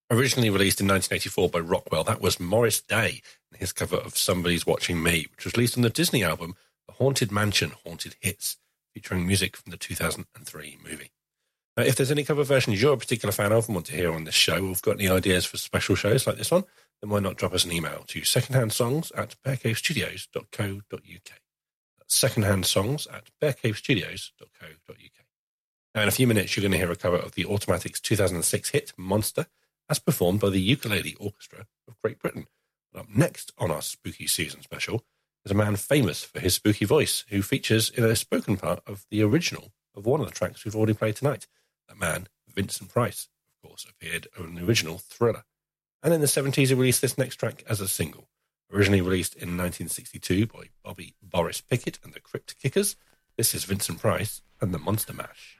Originally released in 1984 by Rockwell, that was Morris Day and his cover of Somebody's Watching Me, which was released on the Disney album The Haunted Mansion Haunted Hits, featuring music from the 2003 movie. Now, if there's any cover versions you're a particular fan of and want to hear on this show, or have got any ideas for special shows like this one, then why not drop us an email to secondhandsongs@bearcavestudios.co.uk. That's secondhandsongs@bearcavestudios.co.uk. Now, in a few minutes, you're going to hear a cover of the Automatics 2006 hit Monster, as performed by the Ukulele Orchestra of Great Britain. But up next on our spooky season special is a man famous for his spooky voice, who features in a spoken part of the original of one of the tracks we've already played tonight. That man, Vincent Price, of course, appeared on the original Thriller. And in the 70s, he released this next track as a single. Originally released in 1962 by Bobby Boris Pickett and the Crypt Kickers, this is Vincent Price and the Monster Mash.